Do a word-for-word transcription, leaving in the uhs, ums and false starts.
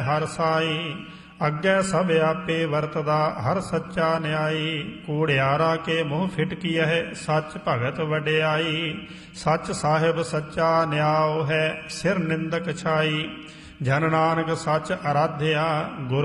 ਹਰ ਸਾਈ। ਅੱਗੇ ਸਭ ਆਪੇ ਵਰਤਦਾ ਹਰ ਸੱਚਾ ਨਿਆਈ। ਕੂੜਿਆਰਾ ਕੇ ਮੂੰਹ ਫਿਟਕੀਐ ਸੱਚ ਭਗਤ ਵਡਿਆਈ। ਸੱਚ ਸਾਹਿਬ ਸੱਚਾ ਨਿਆਓ ਹੈ ਸਿਰ ਨਿੰਦਕ ਛਾਈ। ਜਨ ਨਾਨਕ ਸੱਚ ਅਰਾਧਿਆ ਗੁਰ